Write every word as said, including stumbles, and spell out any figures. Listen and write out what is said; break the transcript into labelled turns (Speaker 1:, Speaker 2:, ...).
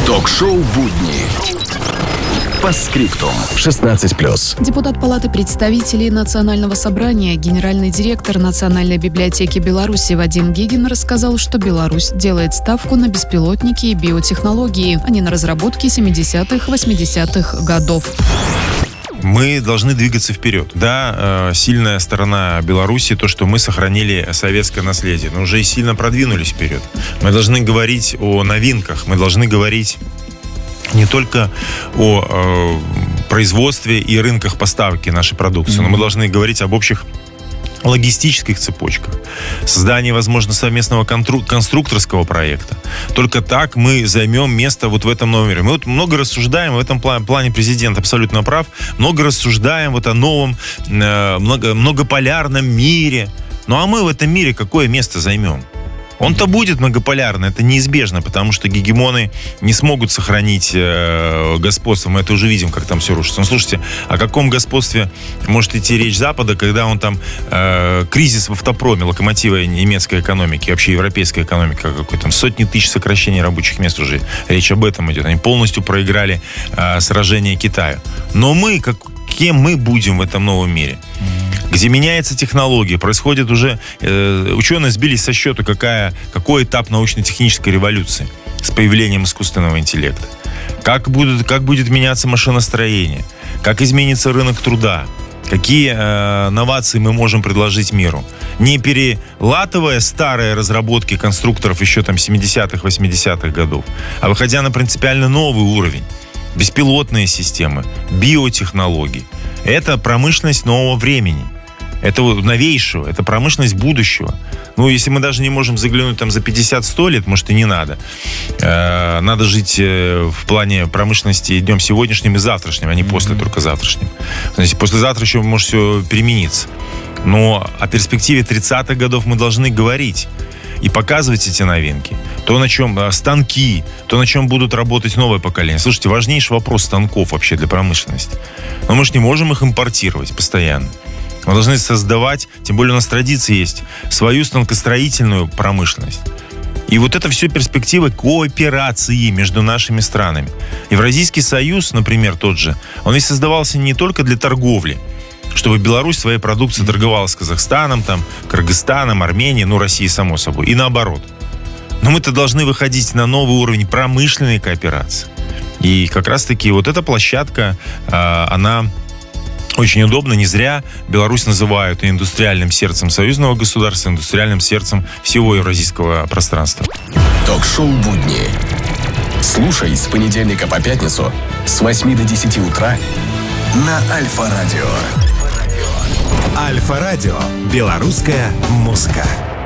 Speaker 1: Ток-шоу «Будни». Постскриптум. шестнадцать плюс.
Speaker 2: Депутат Палаты представителей Национального собрания, генеральный директор Национальной библиотеки Беларуси Вадим Гигин рассказал, что Беларусь делает ставку на беспилотники и биотехнологии, а не на разработки семидесятых-восьмидесятых годов.
Speaker 3: Мы должны двигаться вперед. Да, сильная сторона Беларуси, то, что мы сохранили советское наследие, но уже и сильно продвинулись вперед. Мы должны говорить о новинках, мы должны говорить не только о э, производстве и рынках поставки нашей продукции, mm-hmm. но мы должны говорить об общих логистических цепочках, создании, возможно, совместного контру- конструкторского проекта. Только так мы займем место вот в этом новом мире. Мы вот много рассуждаем, в этом плане, плане президент абсолютно прав, много рассуждаем вот о новом э, много, многополярном мире. Ну а мы в этом мире какое место займем? Он-то будет многополярный, это неизбежно, потому что гегемоны не смогут сохранить э, господство. Мы это уже видим, как там все рушится. Ну, слушайте, о каком господстве может идти речь Запада, когда он там э, кризис в автопроме, локомотива немецкой экономики, вообще европейской экономики, какой там сотни тысяч сокращений рабочих мест уже. Речь об этом идет. Они полностью проиграли э, сражение Китаю. Но мы, как, кем мы будем в этом новом мире? Где меняется технология, происходит уже... Э, ученые сбились со счета, какая, какой этап научно-технической революции с появлением искусственного интеллекта. Как будет, как будет меняться машиностроение, как изменится рынок труда, какие э, новации мы можем предложить миру. Не перелатывая старые разработки конструкторов еще там семидесятых, восьмидесятых годов, а выходя на принципиально новый уровень. Беспилотные системы, биотехнологии. Это промышленность нового времени. Это новейшего, это промышленность будущего. Ну, если мы даже не можем заглянуть там за пятьдесят-сто лет, может, и не надо. Э, надо жить э, в плане промышленности днем сегодняшним и завтрашним, а не mm-hmm. после только завтрашним. Значит, послезавтра еще может все перемениться. Но о перспективе тридцатых годов мы должны говорить и показывать эти новинки. То, на чем станки, то, на чем будут работать новое поколение. Слушайте, важнейший вопрос станков вообще для промышленности. Но мы же не можем их импортировать постоянно. Мы должны создавать, тем более у нас традиции есть, свою станкостроительную промышленность. И вот это все перспективы кооперации между нашими странами. Евразийский союз, например, тот же, он ведь создавался не только для торговли, чтобы Беларусь своей продукцией торговала с Казахстаном, там, Кыргызстаном, Арменией, ну, Россией, само собой, и наоборот. Но мы-то должны выходить на новый уровень промышленной кооперации. И как раз-таки вот эта площадка, она очень удобна. Не зря Беларусь называют индустриальным сердцем союзного государства, индустриальным сердцем всего евразийского пространства.
Speaker 1: Ток-шоу «Будни». Слушай с понедельника по пятницу с восьми до десяти утра на Альфа-радио.
Speaker 4: Альфа-радио. Белорусская музыка.